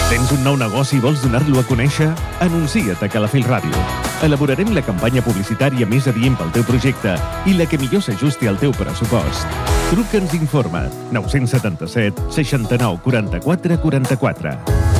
Tens un nou negoci i vols donar-lo a conèixer? Anuncia't a Calafell Ràdio. Elaborarem la campanya publicitària més adient pel teu projecte i la que millor s'ajusti al teu pressupost. Truca'ns i informa. 977 69 44 44.